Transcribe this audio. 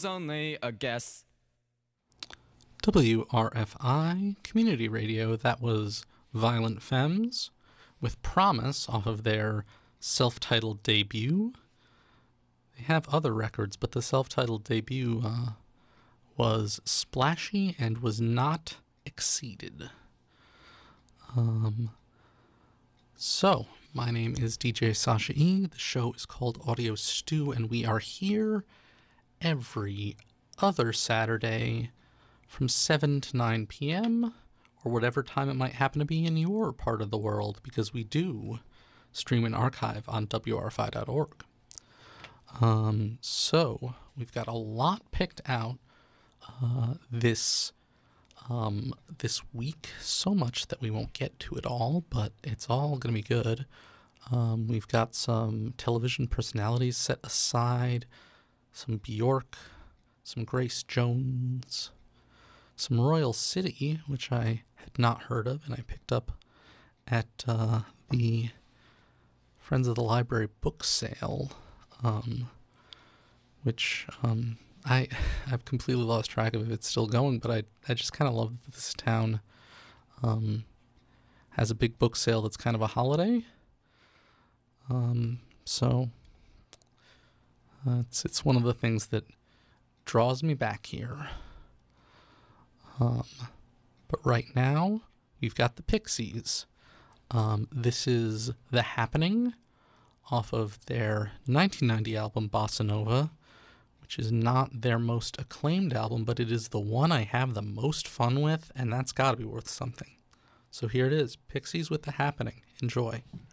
was only a guess. WRFI Community Radio. That was Violent Femmes with Promise off of their self-titled debut. They have other records, but the self-titled debut was splashy and was not exceeded. So, my name is DJ Sasha E. The show is called Audio Stew, and we are here every other Saturday from 7 to 9 p.m., or whatever time it might happen to be in your part of the world, because we do stream and archive on WRFI.org. So, we've got a lot picked out this week, so much that we won't get to it all, but it's all going to be good. We've got some television personalities set aside, some Bjork, some Grace Jones, some Royal City, which I had not heard of, and I picked up at the Friends of the Library book sale, which I've completely lost track of if it's still going, but I just kind of love that this town has a big book sale that's kind of a holiday. So it's one of the things that draws me back here. But right now, we've got the Pixies. This is The Happening off of their 1990 album Bossa Nova, which is not their most acclaimed album, but it is the one I have the most fun with, and that's got to be worth something. So here it is, Pixies with The Happening. Enjoy.